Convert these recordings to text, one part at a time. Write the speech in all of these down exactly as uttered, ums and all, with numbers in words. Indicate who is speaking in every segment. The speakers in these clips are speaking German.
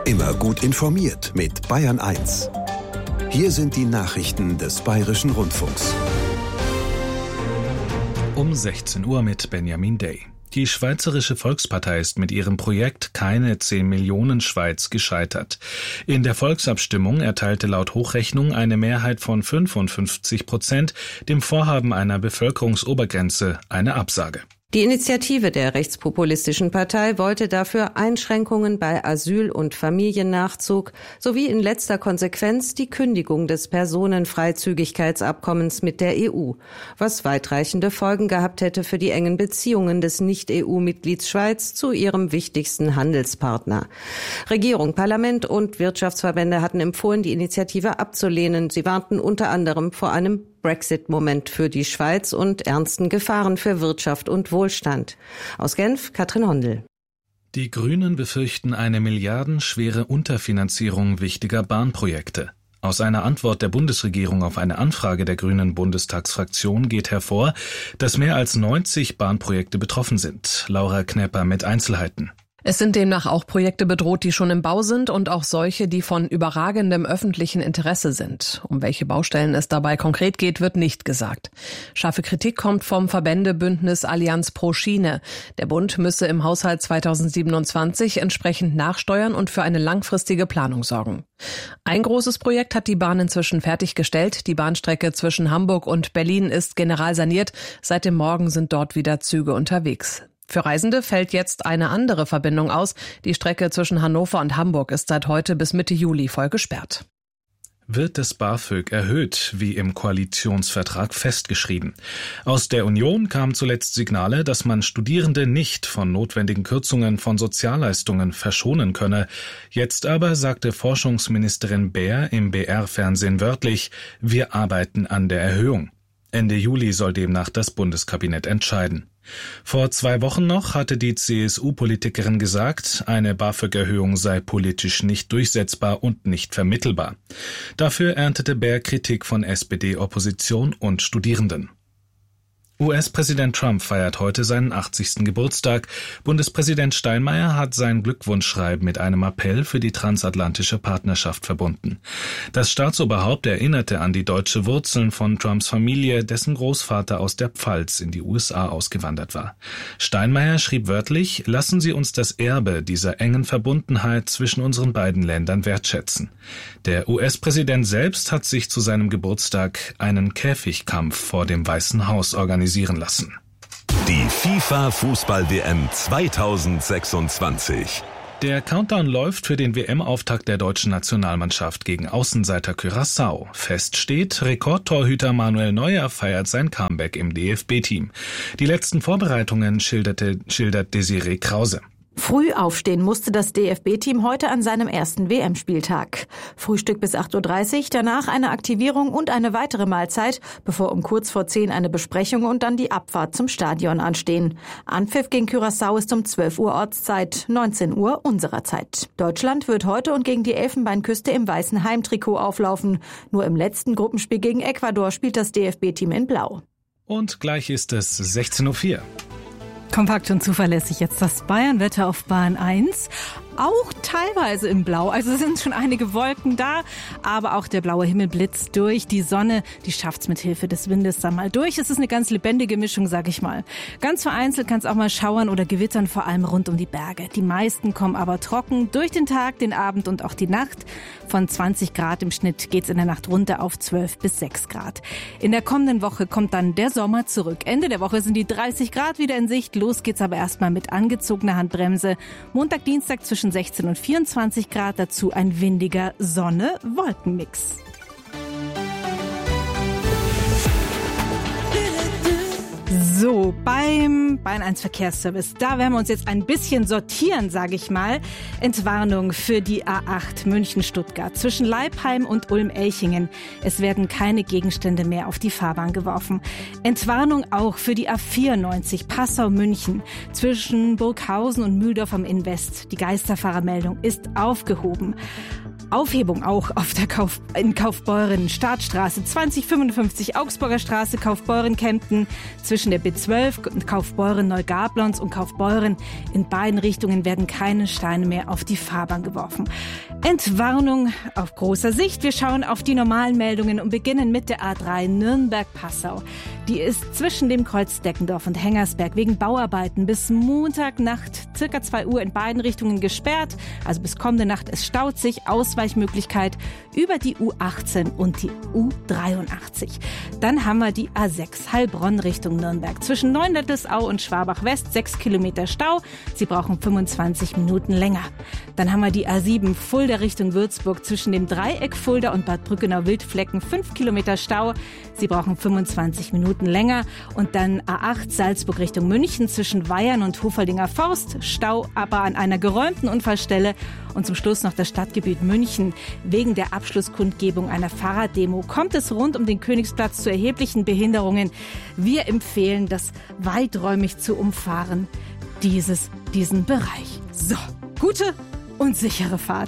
Speaker 1: Immer gut informiert mit Bayern eins. Hier sind die Nachrichten des Bayerischen Rundfunks.
Speaker 2: Um sechzehn Uhr mit Benjamin Day. Die Schweizerische Volkspartei ist mit ihrem Projekt Keine zehn Millionen Schweiz gescheitert. In der Volksabstimmung erteilte laut Hochrechnung eine Mehrheit von fünfundfünfzig Prozent dem Vorhaben einer Bevölkerungsobergrenze eine Absage.
Speaker 3: Die Initiative der rechtspopulistischen Partei wollte dafür Einschränkungen bei Asyl- und Familiennachzug sowie in letzter Konsequenz die Kündigung des Personenfreizügigkeitsabkommens mit der E U, was weitreichende Folgen gehabt hätte für die engen Beziehungen des Nicht-E U-Mitglieds Schweiz zu ihrem wichtigsten Handelspartner. Regierung, Parlament und Wirtschaftsverbände hatten empfohlen, die Initiative abzulehnen. Sie warnten unter anderem vor einem Brexit-Moment für die Schweiz und ernsten Gefahren für Wirtschaft und Wohlstand. Aus Genf, Katrin Hondel.
Speaker 2: Die Grünen befürchten eine milliardenschwere Unterfinanzierung wichtiger Bahnprojekte. Aus einer Antwort der Bundesregierung auf eine Anfrage der Grünen Bundestagsfraktion geht hervor, dass mehr als neunzig Bahnprojekte betroffen sind. Laura Knepper mit Einzelheiten.
Speaker 4: Es sind demnach auch Projekte bedroht, die schon im Bau sind und auch solche, die von überragendem öffentlichen Interesse sind. Um welche Baustellen es dabei konkret geht, wird nicht gesagt. Scharfe Kritik kommt vom Verbändebündnis Allianz pro Schiene. Der Bund müsse im Haushalt zweitausendsiebenundzwanzig entsprechend nachsteuern und für eine langfristige Planung sorgen. Ein großes Projekt hat die Bahn inzwischen fertiggestellt. Die Bahnstrecke zwischen Hamburg und Berlin ist generalsaniert. Seit dem Morgen sind dort wieder Züge unterwegs. Für Reisende fällt jetzt eine andere Verbindung aus. Die Strecke zwischen Hannover und Hamburg ist seit heute bis Mitte Juli voll gesperrt.
Speaker 2: Wird das BAföG erhöht, wie im Koalitionsvertrag festgeschrieben? Aus der Union kamen zuletzt Signale, dass man Studierende nicht von notwendigen Kürzungen von Sozialleistungen verschonen könne. Jetzt aber sagte Forschungsministerin Baer im B R-Fernsehen wörtlich, wir arbeiten an der Erhöhung. Ende Juli soll demnach das Bundeskabinett entscheiden. Vor zwei Wochen noch hatte die C S U-Politikerin gesagt, eine BAföG-Erhöhung sei politisch nicht durchsetzbar und nicht vermittelbar. Dafür erntete Baer Kritik von S P D, Opposition und Studierenden. U S-Präsident Trump feiert heute seinen achtzigsten Geburtstag. Bundespräsident Steinmeier hat sein Glückwunschschreiben mit einem Appell für die transatlantische Partnerschaft verbunden. Das Staatsoberhaupt erinnerte an die deutsche Wurzeln von Trumps Familie, dessen Großvater aus der Pfalz in die U S A ausgewandert war. Steinmeier schrieb wörtlich, lassen Sie uns das Erbe dieser engen Verbundenheit zwischen unseren beiden Ländern wertschätzen. Der U S-Präsident selbst hat sich zu seinem Geburtstag einen Käfigkampf vor dem Weißen Haus organisiert lassen.
Speaker 1: Die FIFA-Fußball-W M zweitausendsechsundzwanzig.
Speaker 2: Der Countdown läuft für den W M-Auftakt der deutschen Nationalmannschaft gegen Außenseiter Curaçao. Fest steht, Rekordtorhüter Manuel Neuer feiert sein Comeback im D F B-Team. Die letzten Vorbereitungen schilderte, schildert Desiree Krause.
Speaker 5: Früh aufstehen musste das D F B-Team heute an seinem ersten W M-Spieltag. Frühstück bis acht Uhr dreißig, danach eine Aktivierung und eine weitere Mahlzeit, bevor um kurz vor zehn eine Besprechung und dann die Abfahrt zum Stadion anstehen. Anpfiff gegen Curaçao ist um zwölf Uhr Ortszeit, neunzehn Uhr unserer Zeit. Deutschland wird heute und gegen die Elfenbeinküste im weißen Heimtrikot auflaufen. Nur im letzten Gruppenspiel gegen Ecuador spielt das D F B-Team in Blau.
Speaker 2: Und gleich ist es sechzehn Uhr vier.
Speaker 6: Kompakt und zuverlässig jetzt das Bayern-Wetter auf Bayern eins. Auch teilweise im Blau, also sind schon einige Wolken da, aber auch der blaue Himmel blitzt durch. Die Sonne, die schafft's mit Hilfe des Windes dann mal durch. Es ist eine ganz lebendige Mischung, sag ich mal. Ganz vereinzelt kann es auch mal schauern oder gewittern, vor allem rund um die Berge. Die meisten kommen aber trocken durch den Tag, den Abend und auch die Nacht. Von zwanzig Grad im Schnitt geht's in der Nacht runter auf zwölf bis sechs Grad. In der kommenden Woche kommt dann der Sommer zurück. Ende der Woche sind die dreißig Grad wieder in Sicht. Los geht's aber erstmal mit angezogener Handbremse. Montag, Dienstag zwischen sechzehn und vierundzwanzig Grad, dazu ein windiger Sonne-Wolkenmix. So, beim Bayern eins Verkehrsservice, da werden wir uns jetzt ein bisschen sortieren, sage ich mal. Entwarnung für die A acht München-Stuttgart zwischen Leipheim und Ulm-Elchingen. Es werden keine Gegenstände mehr auf die Fahrbahn geworfen. Entwarnung auch für die A vierundneunzig Passau-München zwischen Burghausen und Mühldorf am Inn West. Die Geisterfahrermeldung ist aufgehoben. Aufhebung auch auf der Kauf, in Kaufbeuren, Startstraße zwanzig fünfundfünfzig, Augsburger Straße, Kaufbeuren-Kempten, zwischen der B zwölf, Kaufbeuren-Neugablons und Kaufbeuren. In beiden Richtungen werden keine Steine mehr auf die Fahrbahn geworfen. Entwarnung auf großer Sicht. Wir schauen auf die normalen Meldungen und beginnen mit der A drei Nürnberg-Passau. Die ist zwischen dem Kreuz Deckendorf und Hengersberg wegen Bauarbeiten bis Montagnacht circa zwei Uhr in beiden Richtungen gesperrt. Also bis kommende Nacht. Es staut sich. Ausweichmöglichkeit über die U achtzehn und die U dreiundachtzig. Dann haben wir die A sechs Heilbronn Richtung Nürnberg. Zwischen Neunlettelsau und Schwabach-West sechs Kilometer Stau. Sie brauchen fünfundzwanzig Minuten länger. Dann haben wir die A sieben Fulda Richtung Würzburg. Zwischen dem Dreieck Fulda und Bad Brückenau-Wildflecken fünf Kilometer Stau. Sie brauchen fünfundzwanzig Minuten länger. Und dann A acht Salzburg Richtung München zwischen Weyern und Hofeldinger Forst. Stau aber an einer geräumten Unfallstelle. Und zum Schluss noch das Stadtgebiet München. Wegen der Abschlusskundgebung einer Fahrraddemo kommt es rund um den Königsplatz zu erheblichen Behinderungen. Wir empfehlen, das weiträumig zu umfahren, dieses, diesen Bereich. So, gute und sichere Fahrt.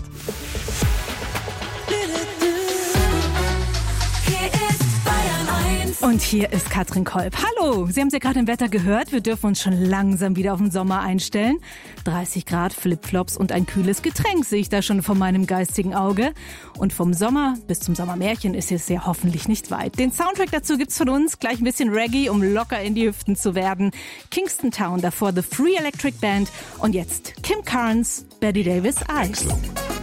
Speaker 6: Und hier ist Katrin Kolb. Hallo, Sie haben es ja gerade im Wetter gehört. Wir dürfen uns schon langsam wieder auf den Sommer einstellen. dreißig Grad, Flipflops und ein kühles Getränk sehe ich da schon vor meinem geistigen Auge. Und vom Sommer bis zum Sommermärchen ist es ja hoffentlich nicht weit. Den Soundtrack dazu gibt's von uns. Gleich ein bisschen Reggae, um locker in die Hüften zu werden. Kingston Town, davor The Free Electric Band. Und jetzt Kim Carnes, Betty Davis Eyes.